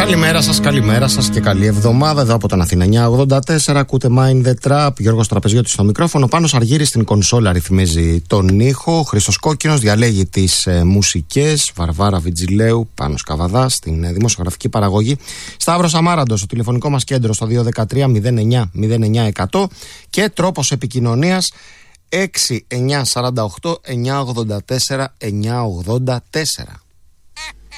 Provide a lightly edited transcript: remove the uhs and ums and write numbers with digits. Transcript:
Καλημέρα σας και καλή εβδομάδα. Εδώ από τον Αθήνα 984 ακούτε Mind the Trap. Γιώργος Τραπεζιώτης στο μικρόφωνο. Πάνος Αργύρης στην κονσόλα ρυθμίζει τον ήχο. Χρήστος Κόκκινος διαλέγει τις μουσικές. Βαρβάρα Βιτζιλέου, Πάνος Καβαδάς στην δημοσιογραφική παραγωγή. Σταύρος Αμάραντος στο τηλεφωνικό μας κέντρο στο 213 09 09 100. Και τρόπος επικοινωνίας 6 948 984 984.